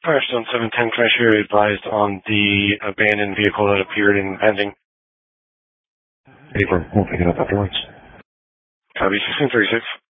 Firestone 710 Criteria advised on the abandoned vehicle that appeared in pending. Abram, we'll pick it up afterwards. Copy 1636.